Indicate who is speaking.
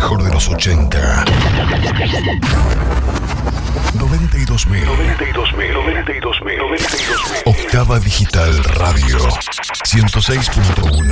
Speaker 1: mejor de los 80. 92.000. Octava Digital Radio 106.1.